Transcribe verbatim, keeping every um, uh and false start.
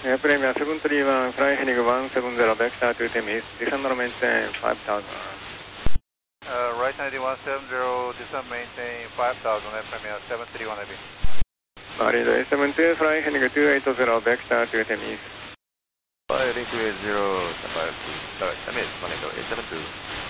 Uh, Premier seven three one, fly heading one seven zero, vector to Temis, descend and maintain five thousand. Uh, right ninety one seven zero, descend maintain five thousand, uh, Premier seven three one heavy. Marine eight seven two, fly heading two eight zero, vector to Temis. Fly heading two eight zero, stand by to start Temis, Monaco eight seven two.